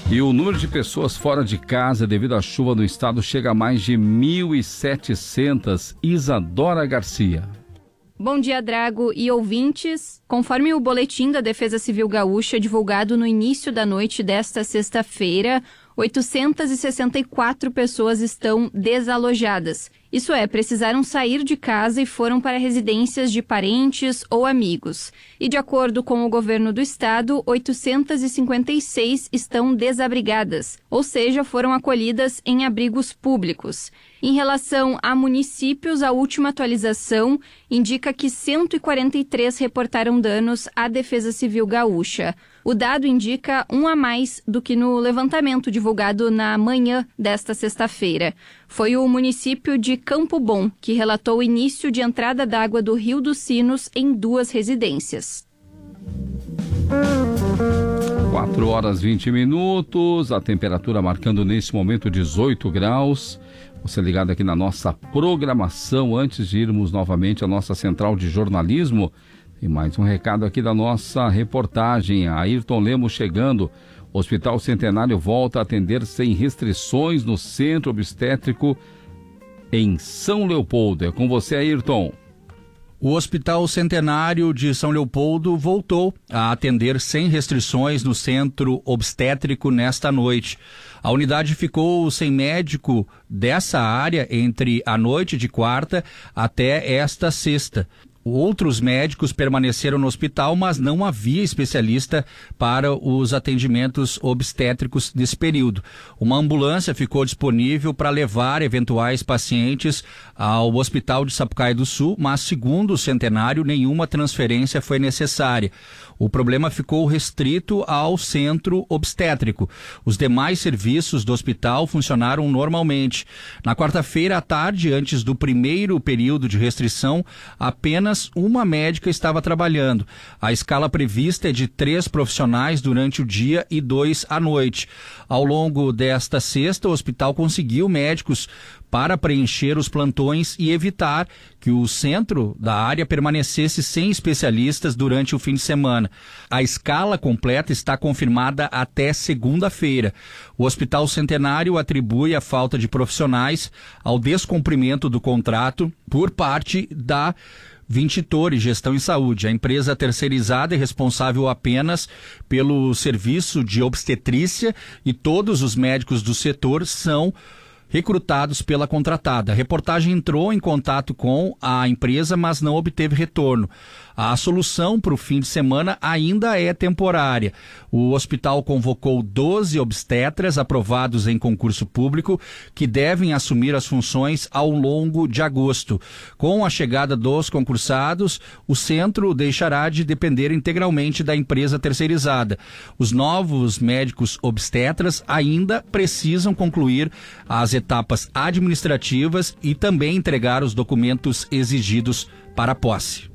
E o número de pessoas fora de casa devido à chuva no estado chega a mais de 1.700. Isadora Garcia. Bom dia, Drago e ouvintes. Conforme o boletim da Defesa Civil Gaúcha, divulgado no início da noite desta sexta-feira, 864 pessoas estão desalojadas. Isso é, precisaram sair de casa e foram para residências de parentes ou amigos. E de acordo com o governo do estado, 856 estão desabrigadas, ou seja, foram acolhidas em abrigos públicos. Em relação a municípios, a última atualização indica que 143 reportaram danos à Defesa Civil Gaúcha. O dado indica um a mais do que no levantamento divulgado na manhã desta sexta-feira. Foi o município de Campo Bom que relatou o início de entrada d'água do Rio dos Sinos em 2 residências. 4h20, a temperatura marcando nesse momento 18 graus. Você ligado aqui na nossa programação, antes de irmos novamente à nossa central de jornalismo, tem mais um recado aqui da nossa reportagem. Ayrton Lemos chegando. O Hospital Centenário volta a atender sem restrições no Centro Obstétrico em São Leopoldo. É com você, Ayrton. O Hospital Centenário de São Leopoldo voltou a atender sem restrições no Centro Obstétrico nesta noite. A unidade ficou sem médico dessa área entre a noite de quarta até esta sexta. Outros médicos permaneceram no hospital, mas não havia especialista para os atendimentos obstétricos nesse período. Uma ambulância ficou disponível para levar eventuais pacientes ao Hospital de Sapucaí do Sul, mas, segundo o Centenário, nenhuma transferência foi necessária. O problema ficou restrito ao centro obstétrico. Os demais serviços do hospital funcionaram normalmente. Na quarta-feira à tarde, antes do primeiro período de restrição, apenas uma médica estava trabalhando. A escala prevista é de 3 profissionais durante o dia e 2 à noite. Ao longo desta sexta, o hospital conseguiu médicos para preencher os plantões e evitar que o centro da área permanecesse sem especialistas durante o fim de semana. A escala completa está confirmada até segunda-feira. O Hospital Centenário atribui a falta de profissionais ao descumprimento do contrato por parte da Vintitore Gestão em Saúde. A empresa terceirizada é responsável apenas pelo serviço de obstetrícia e todos os médicos do setor são recrutados pela contratada. A reportagem entrou em contato com a empresa, mas não obteve retorno. A solução para o fim de semana ainda é temporária. O hospital convocou 12 obstetras aprovados em concurso público que devem assumir as funções ao longo de agosto. Com a chegada dos concursados, o centro deixará de depender integralmente da empresa terceirizada. Os novos médicos obstetras ainda precisam concluir as etapas administrativas e também entregar os documentos exigidos para a posse.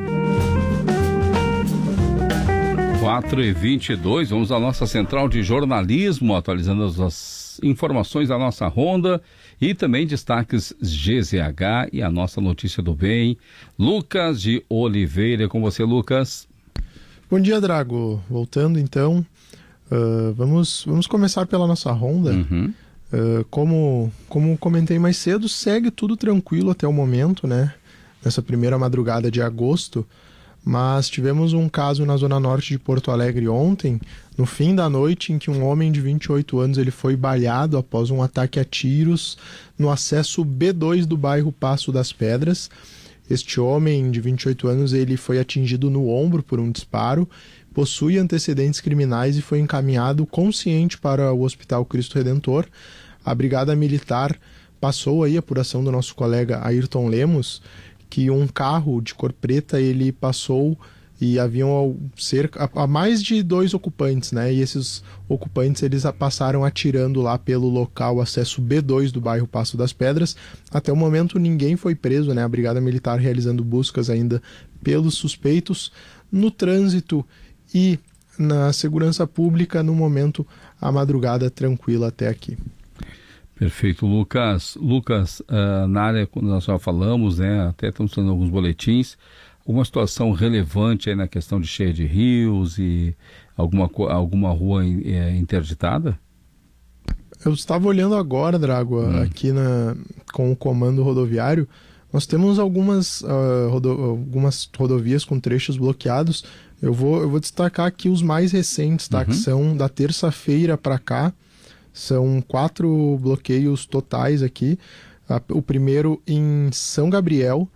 4h22, vamos à nossa central de jornalismo, atualizando as informações da nossa ronda e também destaques GZH e a nossa notícia do bem. Lucas de Oliveira, com você, Lucas. Bom dia, Drago. Voltando então, vamos começar pela nossa ronda. Como comentei mais cedo, segue tudo tranquilo até o momento, né? Nessa primeira madrugada de agosto, mas tivemos um caso na zona norte de Porto Alegre ontem, no fim da noite, em que um homem de 28 anos ele foi baleado após um ataque a tiros no acesso B2 do bairro Passo das Pedras. Este homem de 28 anos ele foi atingido no ombro por um disparo, possui antecedentes criminais e foi encaminhado consciente para o Hospital Cristo Redentor. A Brigada Militar passou aí a apuração do nosso colega Ayrton Lemos, que um carro de cor preta ele passou e haviam cerca a mais de 2 ocupantes, né? E esses ocupantes eles passaram atirando lá pelo local acesso B2 do bairro Passo das Pedras. Até o momento ninguém foi preso, né? A Brigada Militar realizando buscas ainda pelos suspeitos. No trânsito e na segurança pública, no momento, a madrugada tranquila até aqui. Perfeito, Lucas. Na área, quando nós já falamos, né, até estamos dando alguns boletins, alguma situação relevante aí na questão de cheia de rios e alguma rua interditada? Eu estava olhando agora, Drago, aqui com o comando rodoviário. Nós temos algumas rodovias com trechos bloqueados. Eu vou destacar aqui os mais recentes, tá? Que são da terça-feira para cá. São 4 bloqueios totais aqui. O primeiro em São Gabriel,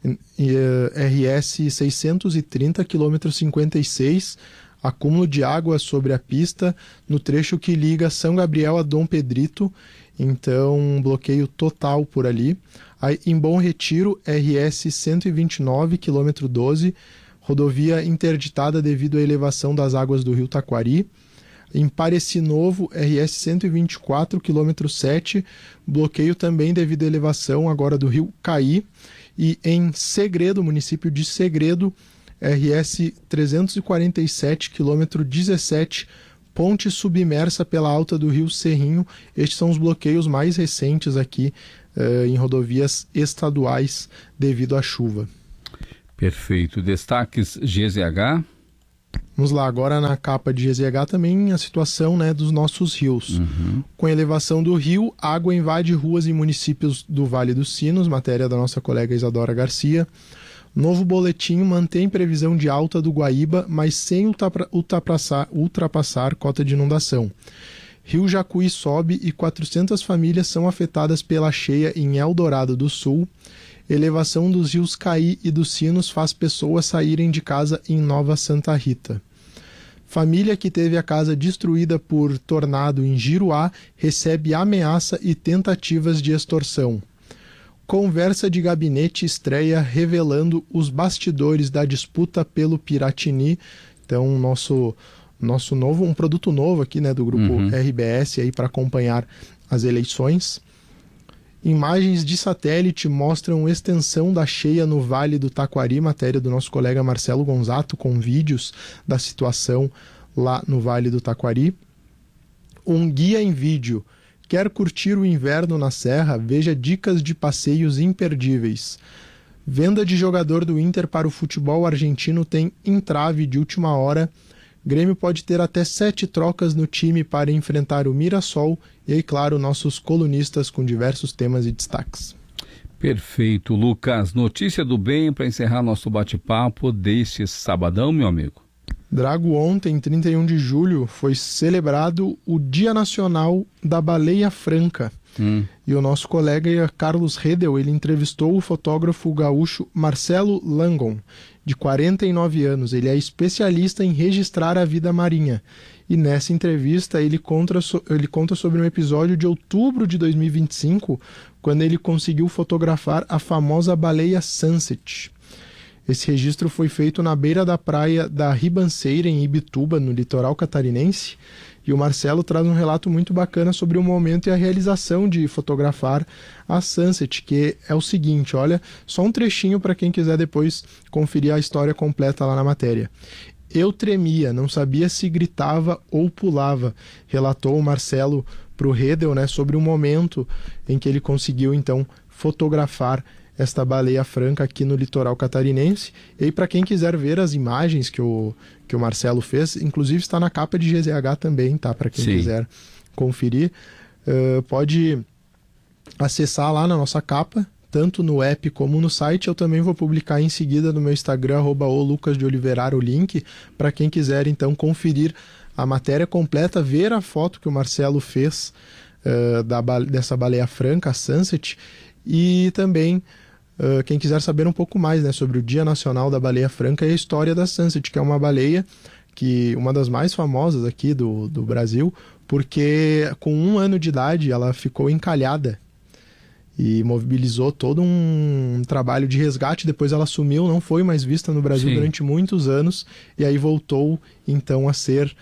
RS 630, quilômetro 56, acúmulo de água sobre a pista no trecho que liga São Gabriel a Dom Pedrito, então um bloqueio total por ali. Aí, em Bom Retiro, RS 129, quilômetro 12, rodovia interditada devido à elevação das águas do rio Taquari. Em Pareci Novo, RS 124, quilômetro 7, bloqueio também devido à elevação agora do rio Caí. E em Segredo, município de Segredo, RS 347, quilômetro 17, ponte submersa pela alta do rio Serrinho. Estes são os bloqueios mais recentes aqui em rodovias estaduais devido à chuva. Perfeito. Destaques GZH? Vamos lá, agora na capa de GZH também a situação, né, dos nossos rios. Com a elevação do rio, água invade ruas e municípios do Vale dos Sinos, matéria da nossa colega Isadora Garcia. Novo boletim mantém previsão de alta do Guaíba, mas sem ultrapassar cota de inundação. Rio Jacuí sobe e 400 famílias são afetadas pela cheia em Eldorado do Sul. Elevação dos rios Caí e dos Sinos faz pessoas saírem de casa em Nova Santa Rita. Família que teve a casa destruída por tornado em Giruá recebe ameaça e tentativas de extorsão. Conversa de gabinete estreia revelando os bastidores da disputa pelo Piratini. Então, nosso novo, um produto novo aqui, né, do grupo RBS aí para acompanhar as eleições. Imagens de satélite mostram extensão da cheia no Vale do Taquari, matéria do nosso colega Marcelo Gonzato, com vídeos da situação lá no Vale do Taquari. Um guia em vídeo. Quer curtir o inverno na Serra? Veja dicas de passeios imperdíveis. Venda de jogador do Inter para o futebol argentino tem entrave de última hora. Grêmio pode ter até 7 trocas no time para enfrentar o Mirassol. E aí, claro, nossos colunistas com diversos temas e destaques. Perfeito, Lucas. Notícia do bem para encerrar nosso bate-papo deste sabadão, meu amigo. Drago, ontem, 31 de julho, foi celebrado o Dia Nacional da Baleia Franca. E o nosso colega Carlos Redel, ele entrevistou o fotógrafo gaúcho Marcelo Langon, de 49 anos. Ele é especialista em registrar a vida marinha. E nessa entrevista ele conta sobre um episódio de outubro de 2025, quando ele conseguiu fotografar a famosa baleia Sunset. Esse registro foi feito na beira da praia da Ribanceira, em Ibituba, no litoral catarinense. E o Marcelo traz um relato muito bacana sobre o momento e a realização de fotografar a Sunset, que é o seguinte, olha, só um trechinho para quem quiser depois conferir a história completa lá na matéria. Eu tremia, não sabia se gritava ou pulava, relatou o Marcelo para o Redel, né, sobre o momento em que ele conseguiu, então, fotografar esta baleia franca aqui no litoral catarinense. E aí, para quem quiser ver as imagens que o Marcelo fez, inclusive está na capa de GZH também, tá? Para quem quiser conferir, pode acessar lá na nossa capa, tanto no app como no site. Eu também vou publicar em seguida no meu Instagram, @lucasdeoliveira, o link, para quem quiser então conferir a matéria completa, ver a foto que o Marcelo fez dessa baleia franca, a Sunset, e também quem quiser saber um pouco mais, né, sobre o Dia Nacional da Baleia Franca e a história da Sunset, que é uma baleia uma das mais famosas aqui do Brasil, porque com 1 ano de idade ela ficou encalhada e mobilizou todo um trabalho de resgate. Depois ela sumiu, não foi mais vista no Brasil durante muitos anos, e aí voltou então a ser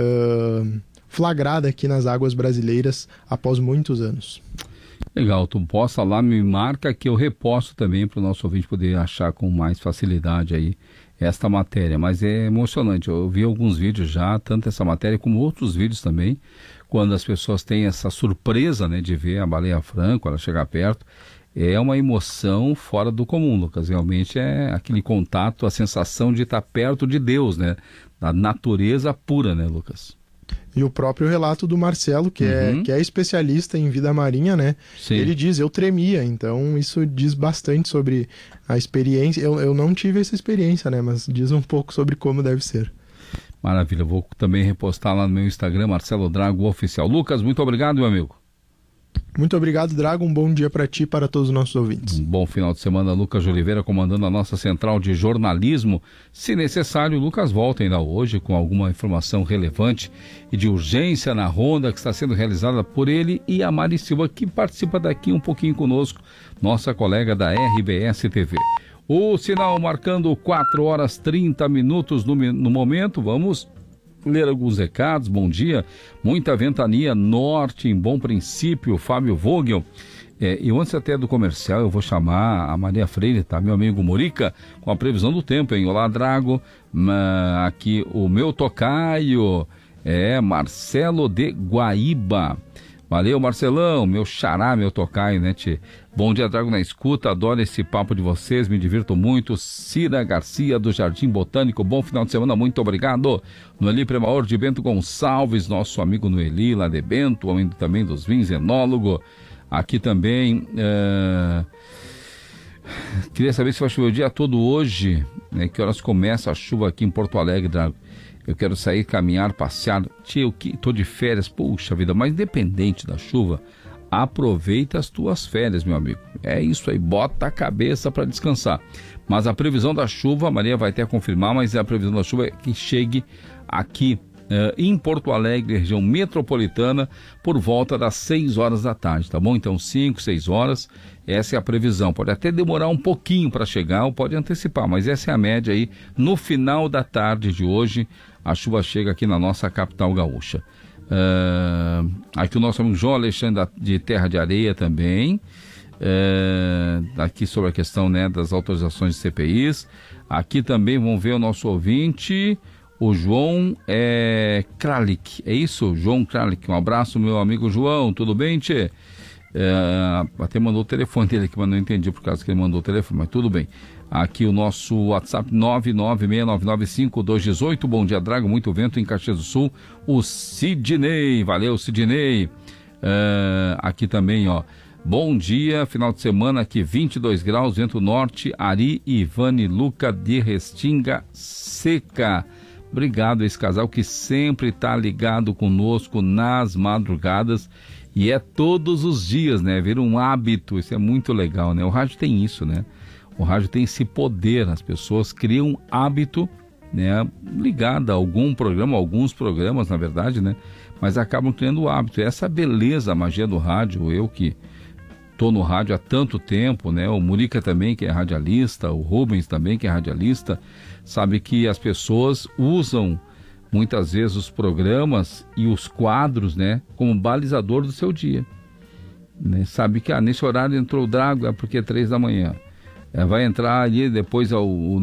flagrada aqui nas águas brasileiras após muitos anos. Legal, tu posta lá, me marca que eu reposto também para o nosso ouvinte poder achar com mais facilidade aí esta matéria. Mas é emocionante, eu vi alguns vídeos já, tanto essa matéria como outros vídeos também, quando as pessoas têm essa surpresa, né, de ver a baleia franca, ela chegar perto. é uma emoção fora do comum, Lucas. Realmente é aquele contato, a sensação de estar perto de Deus, né? Da natureza pura, né, Lucas? E o próprio relato do Marcelo, que é especialista em vida marinha, né? Sim. Ele diz, eu tremia, então isso diz bastante sobre a experiência. Eu não tive essa experiência, né? Mas diz um pouco sobre como deve ser. Maravilha, vou também repostar lá no meu Instagram, Marcelo Drago Oficial. Lucas, muito obrigado, meu amigo. Muito obrigado, Drago. Um bom dia para ti e para todos os nossos ouvintes. Um bom final de semana, Lucas de Oliveira, comandando a nossa central de jornalismo. Se necessário, o Lucas volta ainda hoje com alguma informação relevante e de urgência na ronda que está sendo realizada por ele e a Mari Silva, que participa daqui um pouquinho conosco, nossa colega da RBS TV. O sinal marcando 4h30 no momento. Vamos ler alguns recados. Bom dia, muita ventania norte em Bom Princípio, Fábio Vogel. E antes até do comercial, eu vou chamar a Maria Freire, tá? Meu amigo Morica, com a previsão do tempo, hein? Olá, Drago. Aqui o meu tocaio Marcelo de Guaíba. Valeu, Marcelão, meu xará, meu tocaio, né, tchê? Bom dia, Drago na escuta, adoro esse papo de vocês, me divirto muito. Cira Garcia, do Jardim Botânico, bom final de semana, muito obrigado. Noeli Premaor de Bento Gonçalves, nosso amigo Noeli, lá de Bento, homem também dos vinhos, enólogo. Aqui também, queria saber se vai chover o dia todo hoje, né? Que horas começa a chuva aqui em Porto Alegre, Drago? Eu quero sair, caminhar, passear. Tia, eu tô de férias, puxa vida, mas independente da chuva, aproveita as tuas férias, meu amigo. É isso aí, bota a cabeça para descansar. Mas a previsão da chuva, a Maria vai até confirmar, mas a previsão da chuva é que chegue aqui em Porto Alegre, região metropolitana, por volta das 6 horas da tarde, tá bom? Então 5, 6 horas, essa é a previsão. Pode até demorar um pouquinho para chegar ou pode antecipar, mas essa é a média aí. No final da tarde de hoje, a chuva chega aqui na nossa capital gaúcha. Aqui o nosso amigo João Alexandre de Terra de Areia também, aqui sobre a questão, né, das autorizações de CPIs. Aqui também vamos ver o nosso ouvinte, o João Kralik, é isso? João Kralik, um abraço, meu amigo João, tudo bem, tchê? Até mandou o telefone dele aqui, mas não entendi por causa que ele mandou o telefone, mas tudo bem. Aqui o nosso WhatsApp 996995218. Bom dia, Drago, muito vento em Caxias do Sul. O Sidney, valeu, Sidney. Aqui também, ó. Bom dia, final de semana aqui, 22 graus, vento norte, Ari, Ivane, Luca de Restinga Seca. Obrigado a esse casal que sempre está ligado conosco nas madrugadas. E é todos os dias, né? Vira um hábito, isso é muito legal, né? O rádio tem isso, né? O rádio tem esse poder, as pessoas criam hábito, né? Ligado a algum programa, alguns programas, na verdade, né? Mas acabam criando o hábito. E essa beleza, a magia do rádio, eu que estou no rádio há tanto tempo, né? O Murica também, que é radialista, o Rubens também, que é radialista, sabe que as pessoas usam muitas vezes os programas e os quadros, né, como balizador do seu dia, né? Sabe que nesse horário entrou o Drago, é porque é 3 da manhã. Vai entrar ali depois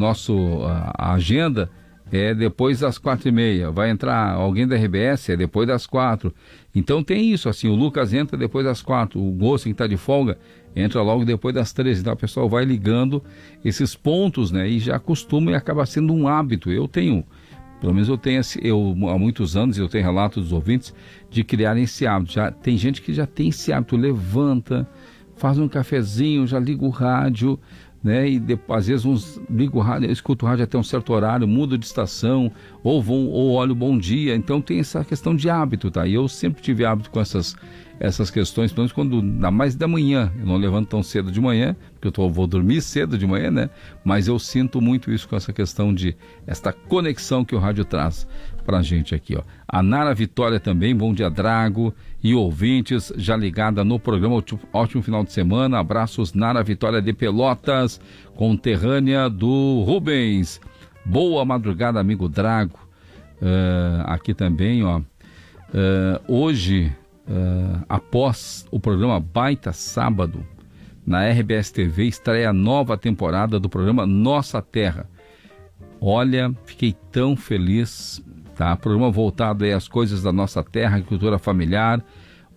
a agenda é depois das 4h30. Vai entrar alguém da RBS, é depois das 4. Então tem isso, assim, o Lucas entra depois das 4, o Gosto que está de folga entra logo depois das 13. Então a pessoa vai ligando esses pontos, né, e já acostuma e acaba sendo um hábito. Pelo menos eu tenho há muitos anos, eu tenho relatos dos ouvintes de criarem esse hábito. Já tem gente que já tem esse hábito, levanta, faz um cafezinho, já liga o rádio, né? E depois, às vezes uns ligam o rádio, eu escuto o rádio até um certo horário, mudo de estação, ou olho Bom Dia. Então tem essa questão de hábito, tá? E eu sempre tive hábito com essas questões, pelo menos quando, ainda mais da manhã, eu não levanto tão cedo de manhã, porque eu vou dormir cedo de manhã, né? Mas eu sinto muito isso com essa questão esta conexão que o rádio traz pra gente aqui, ó. A Nara Vitória também, bom dia, Drago, e ouvintes, já ligada no programa, ótimo final de semana, abraços, Nara Vitória de Pelotas, conterrânea do Rubens, boa madrugada, amigo Drago. Aqui também, ó, hoje, após o programa Baita Sábado, na RBS TV, estreia a nova temporada do programa Nossa Terra. Olha, fiquei tão feliz, tá? Programa voltado aí às coisas da nossa terra, agricultura familiar,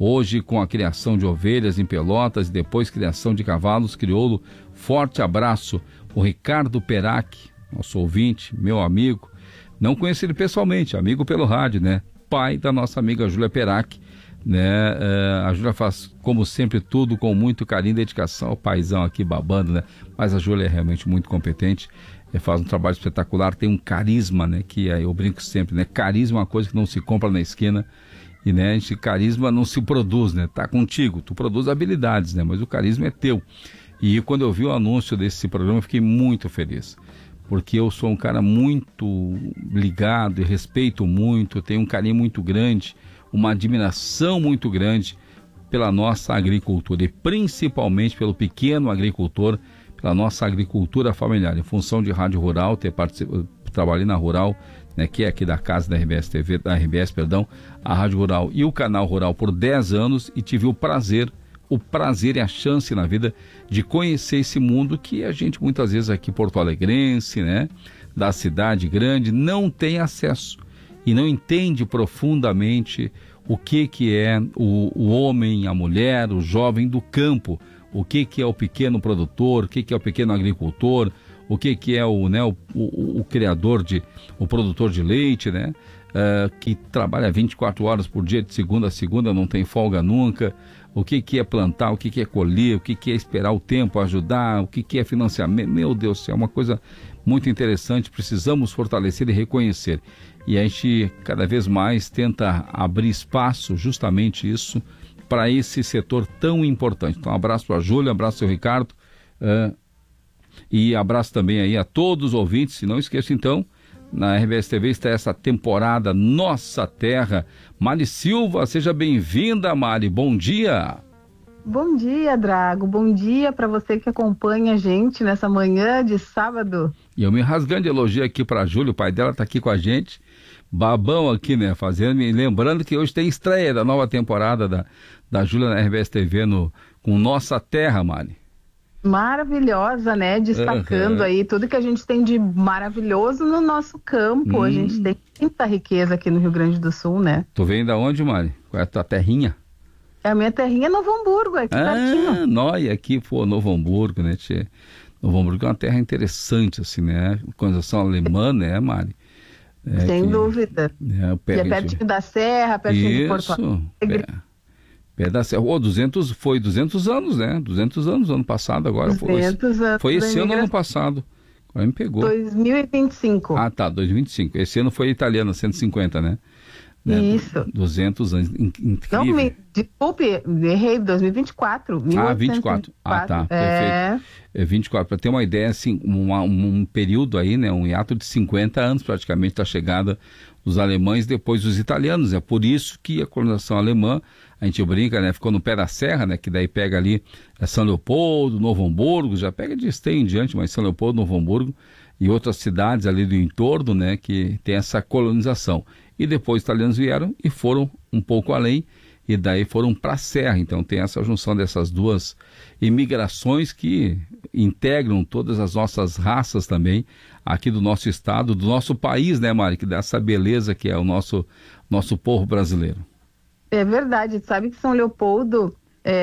Hoje, com a criação de ovelhas em Pelotas e depois criação de cavalos crioulo. Forte abraço. O Ricardo Perac, nosso ouvinte, meu amigo. Não conheço ele pessoalmente, amigo pelo rádio, né? Pai da nossa amiga Júlia Perac, né? A Júlia faz, como sempre, tudo com muito carinho e dedicação. O paizão aqui babando, né? Mas a Júlia é realmente muito competente. Faz um trabalho espetacular, tem um carisma, né? Que eu brinco sempre, né? Carisma é uma coisa que não se compra na esquina. E, né, esse carisma não se produz, né? Tá contigo, tu produz habilidades, né? Mas o carisma é teu. E quando eu vi o anúncio desse programa, eu fiquei muito feliz. Porque eu sou um cara muito ligado e respeito muito, tenho um carinho muito grande, uma admiração muito grande pela nossa agricultura. E principalmente pelo pequeno agricultor, pela nossa agricultura familiar. Em função de Rádio Rural, trabalhei na Rural, né, que é aqui da casa da RBS TV, a Rádio Rural e o Canal Rural por 10 anos e tive o prazer e a chance na vida de conhecer esse mundo que a gente muitas vezes aqui porto-alegrense, né, da cidade grande, não tem acesso e não entende profundamente o que é o homem, a mulher, o jovem do campo, o que é o pequeno produtor, o que é o pequeno agricultor, o que é o criador, o produtor de leite, né? Que trabalha 24 horas por dia, de segunda a segunda, não tem folga nunca. O que é plantar, o que é colher, o que é esperar o tempo, ajudar, o que é financiamento. Meu Deus do céu, é uma coisa muito interessante, precisamos fortalecer e reconhecer. E a gente cada vez mais tenta abrir espaço, justamente isso, para esse setor tão importante. Então, um abraço para a Júlia, um abraço ao Ricardo, e abraço também aí a todos os ouvintes. E não esqueça, então, na RBS TV está essa temporada Nossa Terra. Mari Silva, seja bem-vinda, Mari. Bom dia. Bom dia, Drago. Bom dia para você que acompanha a gente nessa manhã de sábado. E eu me rasgando de elogio aqui para a Júlia, o pai dela está aqui com a gente. Babão aqui, né? Lembrando que hoje tem estreia da nova temporada da Júlia na RBS TV com Nossa Terra, Mari. Maravilhosa, né? Destacando aí tudo que a gente tem de maravilhoso no nosso campo. A gente tem muita riqueza aqui no Rio Grande do Sul, né? Tu vem da onde, Mari? Qual é a tua terrinha? A minha terrinha é Novo Hamburgo, aqui pertinho. Nós aqui, Novo Hamburgo, né, tchê? Novo Hamburgo é uma terra interessante, assim, né? Colonização alemã, né, Mari? Sem dúvida. E é pertinho da Serra, pertinho de Porto Alegre. Pé da Serra. 200 anos, né? 200 anos, ano passado, agora. 200 anos. Foi esse ano passado. Agora me pegou. 2025. Ah, tá, 2025. Esse ano foi italiana, 150, né? Isso. 200 anos, incrível. Não, desculpe, errei, 2024. 24. Ah, tá, perfeito. 24, para ter uma ideia, assim, um período aí, né, um hiato de 50 anos praticamente da chegada dos alemães, depois dos italianos. É por isso que a colonização alemã, a gente brinca, né, ficou no pé da serra, né, que daí pega ali São Leopoldo, Novo Hamburgo, já pega de Esteio em diante, mas São Leopoldo, Novo Hamburgo e outras cidades ali do entorno, né, que tem essa colonização. E depois os italianos vieram e foram um pouco além, e daí foram para a Serra. Então tem essa junção dessas duas imigrações que integram todas as nossas raças também, aqui do nosso estado, do nosso país, né, Mari? Que dá essa beleza que é o nosso povo brasileiro. É verdade, sabe que São Leopoldo,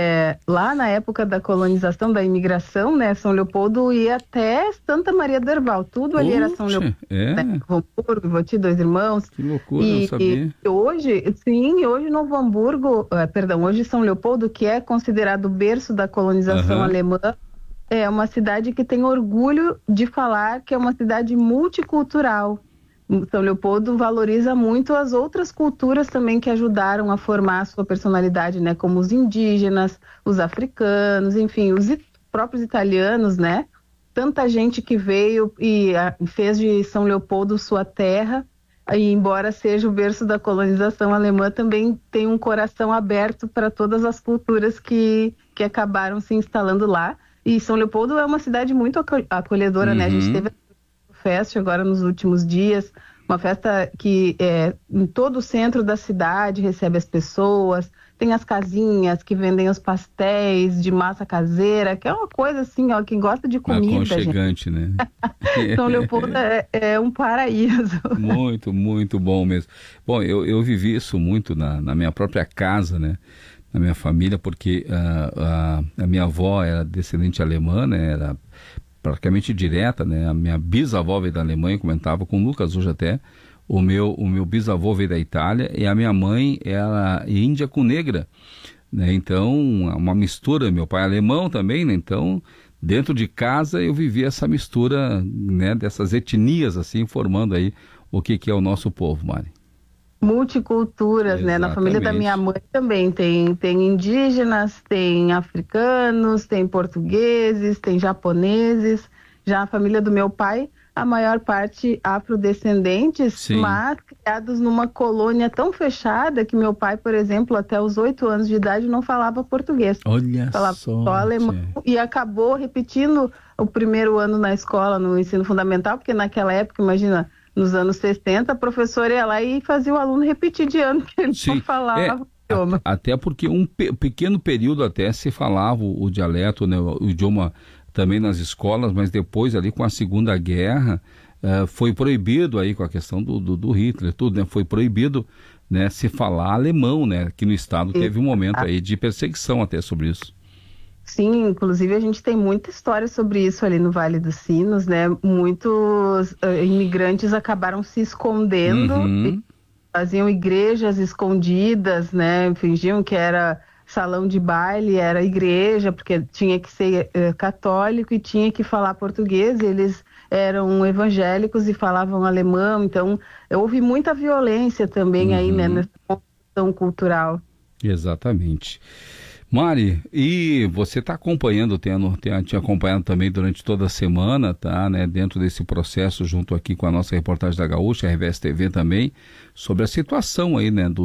lá na época da colonização, da imigração, né, São Leopoldo ia até Santa Maria do Herval, tudo ali era São Leopoldo, né, Novo Hamburgo, Voti, Dois Irmãos. Que loucura, não sabia. E hoje Novo Hamburgo, hoje São Leopoldo, que é considerado o berço da colonização alemã, é uma cidade que tem orgulho de falar que é uma cidade multicultural. São Leopoldo valoriza muito as outras culturas também que ajudaram a formar a sua personalidade, né? Como os indígenas, os africanos, enfim, os próprios italianos, né? Tanta gente que veio e fez de São Leopoldo sua terra, e embora seja o berço da colonização alemã, também tem um coração aberto para todas as culturas que acabaram se instalando lá. E São Leopoldo é uma cidade muito acolhedora, né? A gente teve festa agora nos últimos dias, uma festa que em todo o centro da cidade recebe as pessoas, tem as casinhas que vendem os pastéis de massa caseira, que é uma coisa assim, ó, quem gosta de comida, aconchegante, né? São Leopoldo é um paraíso. Muito, muito bom mesmo. Bom, eu vivi isso muito na minha própria casa, né? na minha família, porque a minha avó era descendente alemã, né? Era praticamente direta, né? A minha bisavó veio da Alemanha, comentava com o Lucas hoje até. O meu bisavô veio da Itália e a minha mãe era índia com negra, né? Então, uma mistura. Meu pai é alemão também, né? Então, dentro de casa eu vivi essa mistura, né? Dessas etnias, assim, formando aí o que é o nosso povo, Mari. Multiculturas, né? Na família da minha mãe também tem indígenas, tem africanos, tem portugueses, tem japoneses. Já a família do meu pai, a maior parte afrodescendentes, Sim. mas criados numa colônia tão fechada que meu pai, por exemplo, até os 8 anos de idade não falava português. Olha falava só alemão e acabou repetindo o primeiro ano na escola, no ensino fundamental, porque naquela época, imagina, nos anos 60, a professora ia lá e fazia o aluno repetir de ano, que ele não falava o idioma. Até porque um pequeno período até se falava o dialeto, né, o idioma também nas escolas, mas depois ali com a Segunda Guerra foi proibido aí com a questão do Hitler, tudo, né, foi proibido, né, se falar alemão, né, aqui no estado teve um momento aí de perseguição até sobre isso. Sim, inclusive a gente tem muita história sobre isso ali no Vale dos Sinos, né? Muitos imigrantes acabaram se escondendo, e faziam igrejas escondidas, né? Fingiam que era salão de baile, era igreja, porque tinha que ser católico e tinha que falar português. Eles eram evangélicos e falavam alemão, então houve muita violência também aí, né? Nessa construção cultural. Exatamente. Mari, e você está acompanhando, tinha acompanhado também durante toda a semana, tá, né, dentro desse processo, junto aqui com a nossa reportagem da Gaúcha, a RBS TV também, sobre a situação aí, né,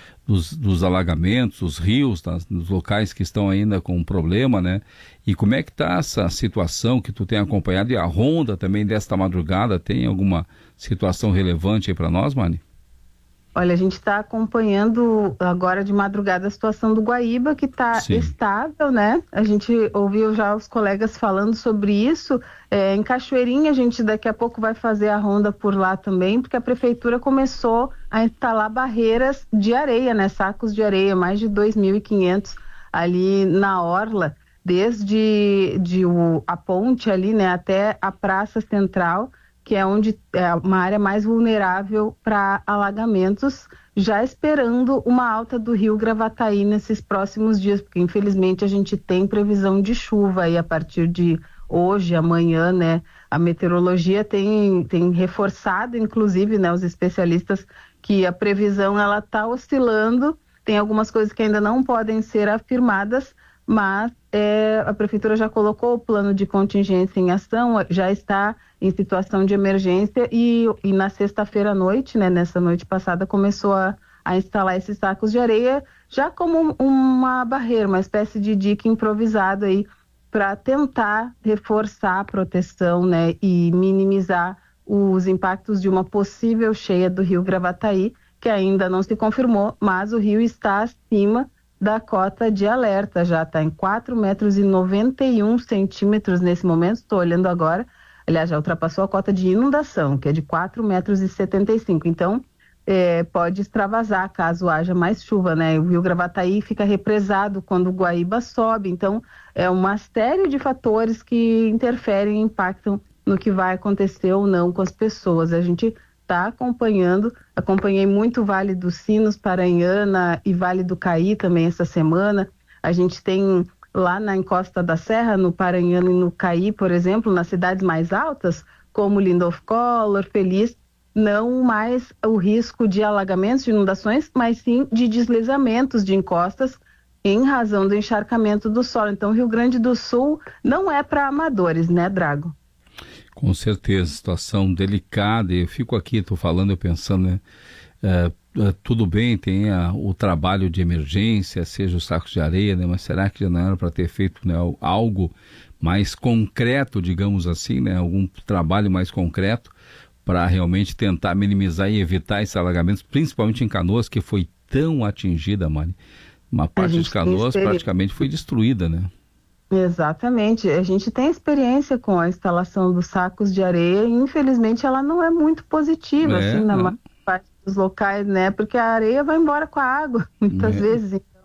dos alagamentos, dos rios, dos locais que estão ainda com problema, né, e como é que está essa situação que tu tem acompanhado, e a ronda também desta madrugada, tem alguma situação relevante aí para nós, Mari? Olha, a gente está acompanhando agora de madrugada a situação do Guaíba, que está estável, né? A gente ouviu já os colegas falando sobre isso. Em Cachoeirinha, a gente daqui a pouco vai fazer a ronda por lá também, porque a prefeitura começou a instalar barreiras de areia, né? Sacos de areia, mais de 2.500 ali na orla, desde a ponte ali, né, até a Praça Central, que é onde é uma área mais vulnerável para alagamentos, já esperando uma alta do rio Gravataí nesses próximos dias, porque infelizmente a gente tem previsão de chuva aí a partir de hoje, amanhã, né? A meteorologia tem reforçado, inclusive, né, os especialistas, que a previsão ela está oscilando, tem algumas coisas que ainda não podem ser afirmadas, mas a prefeitura já colocou o plano de contingência em ação, já está em situação de emergência e na sexta-feira à noite, né, nessa noite passada, começou a instalar esses sacos de areia já como uma barreira, uma espécie de dique improvisado aí para tentar reforçar a proteção, né, e minimizar os impactos de uma possível cheia do rio Gravataí, que ainda não se confirmou, mas o rio está acima da cota de alerta, já está em 4,91 metros nesse momento, estou olhando agora, aliás, já ultrapassou a cota de inundação, que é de 4,75 metros, então pode extravasar caso haja mais chuva, né? O rio Gravataí fica represado quando o Guaíba sobe, então é uma série de fatores que interferem e impactam no que vai acontecer ou não com as pessoas. A gente está acompanhei muito o Vale dos Sinos, Paranhana e Vale do Caí também essa semana. A gente tem lá na encosta da Serra, no Paranhana e no Caí, por exemplo, nas cidades mais altas, como Lindolf Collor, Feliz, não mais o risco de alagamentos, de inundações, mas sim de deslizamentos de encostas em razão do encharcamento do solo. Então, Rio Grande do Sul não é para amadores, né, Drago? Com certeza, situação delicada. Eu fico aqui, estou falando, eu pensando, né? Tudo bem, tem o trabalho de emergência, seja os sacos de areia, né? Mas será que já não era para ter feito, né, algo mais concreto, digamos assim, né? Algum trabalho mais concreto para realmente tentar minimizar e evitar esses alagamentos, principalmente em Canoas, que foi tão atingida, Mari. Uma parte de Canoas praticamente foi destruída, né? Exatamente. A gente tem experiência com a instalação dos sacos de areia e, infelizmente, ela não é muito positiva, assim, na maior parte dos locais, né? Porque a areia vai embora com a água, muitas vezes. Então,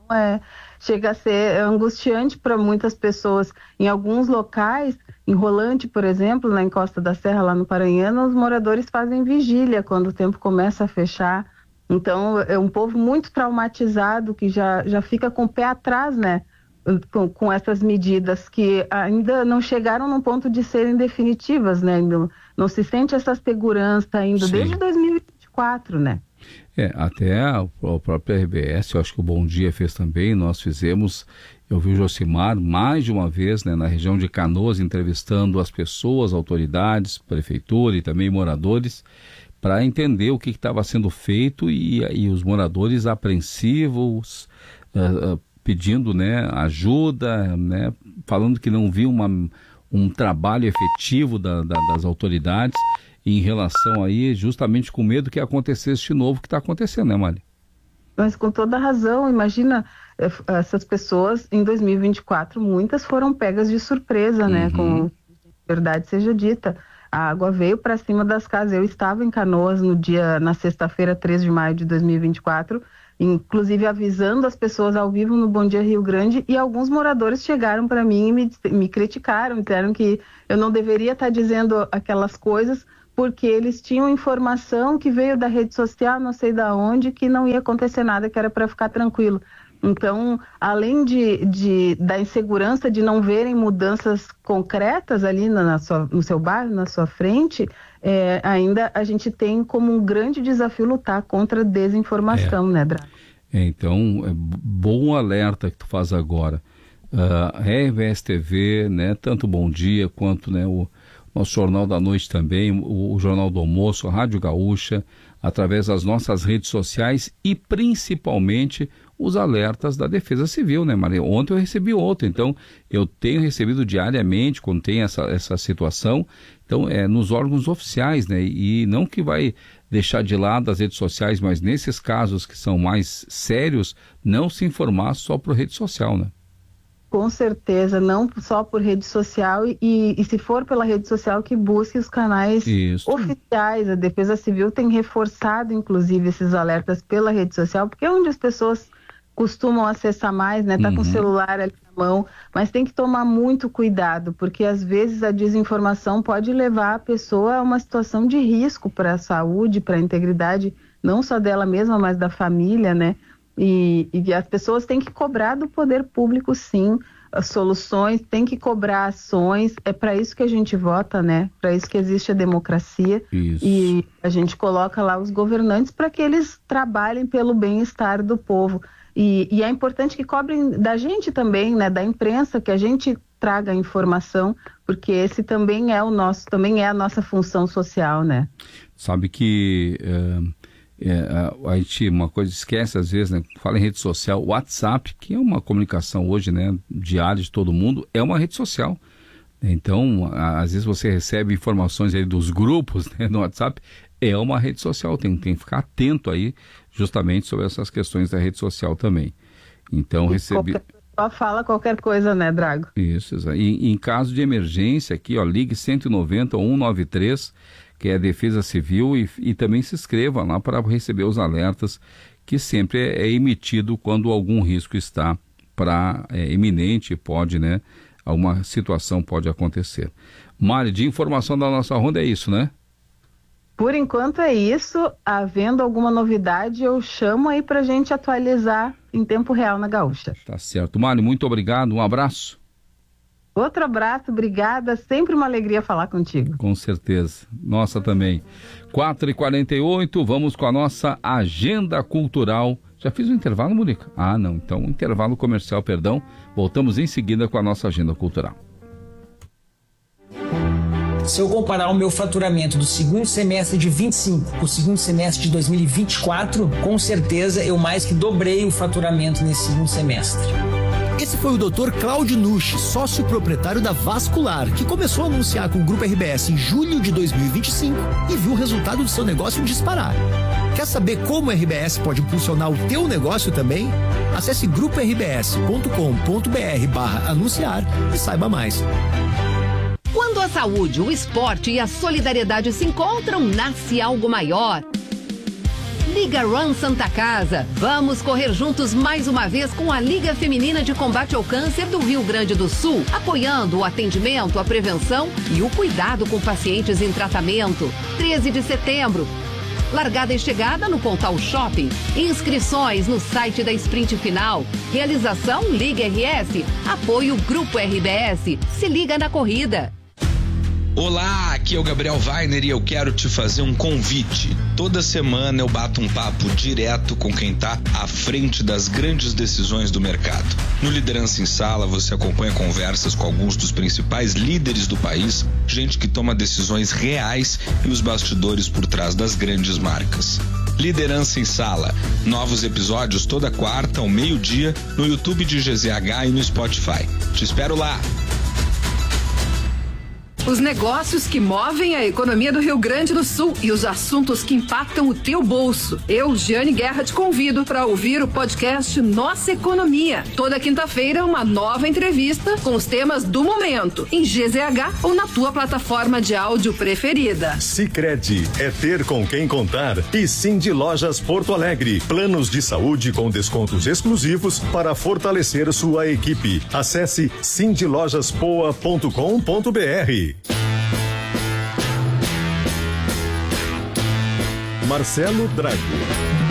chega a ser angustiante para muitas pessoas. Em alguns locais, em Rolante, por exemplo, na Encosta da Serra, lá no Paranhana, os moradores fazem vigília quando o tempo começa a fechar. Então, é um povo muito traumatizado que já fica com o pé atrás, né? Com essas medidas que ainda não chegaram no ponto de serem definitivas, né? Não se sente essa segurança ainda. Sim. Desde 2024, né? Até o próprio RBS, eu acho que o Bom Dia fez também, nós fizemos, eu vi o Josimar mais de uma vez, né, na região de Canoas, entrevistando as pessoas, autoridades, prefeitura e também moradores, para entender o que estava sendo feito e os moradores apreensivos, pedindo, né, ajuda, né, falando que não viu um trabalho efetivo das autoridades em relação aí, justamente com medo que acontecesse de novo o que está acontecendo, né, Mari? Mas com toda razão, imagina, essas pessoas em 2024, muitas foram pegas de surpresa, né, com verdade seja dita. A água veio para cima das casas. Eu estava em Canoas na sexta-feira, 3 de maio de 2024, inclusive avisando as pessoas ao vivo no Bom Dia Rio Grande, e alguns moradores chegaram para mim e me criticaram, disseram que eu não deveria estar dizendo aquelas coisas, porque eles tinham informação que veio da rede social, não sei da onde, que não ia acontecer nada, que era para ficar tranquilo. Então, além da insegurança de não verem mudanças concretas ali no seu bairro, na sua frente, ainda a gente tem como um grande desafio lutar contra a desinformação, né, Drago? Então, é bom alerta que tu faz agora. RBS TV, né, tanto Bom Dia quanto, né, o nosso Jornal da Noite também, o Jornal do Almoço, a Rádio Gaúcha, através das nossas redes sociais e principalmente os alertas da Defesa Civil, né, Maria? Ontem eu recebi outro, então eu tenho recebido diariamente quando tem essa situação, então nos órgãos oficiais, né, e não que vai deixar de lado as redes sociais, mas nesses casos que são mais sérios, não se informar só por rede social, né? Com certeza, não só por rede social e se for pela rede social, que busque os canais oficiais. A Defesa Civil tem reforçado, inclusive, esses alertas pela rede social, porque é onde as pessoas costumam acessar mais, né? Tá com o celular ali na mão, mas tem que tomar muito cuidado, porque às vezes a desinformação pode levar a pessoa a uma situação de risco para a saúde, para a integridade, não só dela mesma, mas da família, né? E as pessoas têm que cobrar do poder público, sim, as soluções, tem que cobrar ações, é para isso que a gente vota, né? Para isso que existe a democracia. Isso. E a gente coloca lá os governantes para que eles trabalhem pelo bem-estar do povo. E é importante que cobrem da gente também, né? Da imprensa, que a gente traga a informação, porque esse também é a nossa função social, né? Sabe que a gente, uma coisa esquece às vezes, né? Fala em rede social, o WhatsApp, que é uma comunicação hoje, né, diária de todo mundo, é uma rede social. Então, às vezes você recebe informações aí dos grupos, né, no WhatsApp, é uma rede social, tem que ficar atento aí justamente sobre essas questões da rede social também. Então, recebi... Só fala qualquer coisa, né, Drago? Isso. E em caso de emergência aqui, ó, ligue 190 193, que é a Defesa Civil, e também se inscreva lá para receber os alertas, que sempre é emitido quando algum risco está iminente, pode, né, alguma situação pode acontecer. Mari, de informação da nossa ronda é isso, né? Por enquanto é isso. Havendo alguma novidade, eu chamo aí para a gente atualizar em tempo real na Gaúcha. Tá certo. Mari, muito obrigado, um abraço. Outro abraço, obrigada, sempre uma alegria falar contigo. Com certeza, nossa também. 4h48, vamos com a nossa agenda cultural. Já fiz o intervalo, Mônica? Ah, não, então intervalo comercial, perdão. Voltamos em seguida com a nossa agenda cultural. Se eu comparar o meu faturamento do segundo semestre de 25 com o segundo semestre de 2024, com certeza eu mais que dobrei o faturamento nesse segundo semestre. Esse foi o Dr. Cláudio Nucci, sócio proprietário da Vascular, que começou a anunciar com o Grupo RBS em julho de 2025 e viu o resultado do seu negócio disparar. Quer saber como o RBS pode impulsionar o teu negócio também? Acesse gruporbs.com.br/anunciar e saiba mais. Quando a saúde, o esporte e a solidariedade se encontram, nasce algo maior. Liga Run Santa Casa. Vamos correr juntos mais uma vez com a Liga Feminina de Combate ao Câncer do Rio Grande do Sul, apoiando o atendimento, a prevenção e o cuidado com pacientes em tratamento. 13 de setembro. Largada e chegada no Pontal Shopping. Inscrições no site da Sprint Final. Realização Liga RS. Apoio Grupo RBS. Se liga na corrida. Olá, aqui é o Gabriel Weiner e eu quero te fazer um convite. Toda semana eu bato um papo direto com quem está à frente das grandes decisões do mercado. No Liderança em Sala, você acompanha conversas com alguns dos principais líderes do país, gente que toma decisões reais e os bastidores por trás das grandes marcas. Liderança em Sala. Novos episódios toda quarta ao meio-dia no YouTube de GZH e no Spotify. Te espero lá. Os negócios que movem a economia do Rio Grande do Sul e os assuntos que impactam o teu bolso. Eu, Giane Guerra, te convido para ouvir o podcast Nossa Economia. Toda quinta-feira, uma nova entrevista com os temas do momento, em GZH ou na tua plataforma de áudio preferida. Sicredi é ter com quem contar. E Cindy Lojas Porto Alegre. Planos de saúde com descontos exclusivos para fortalecer sua equipe. Acesse cindylojaspoa.com.br. Marcelo Drago.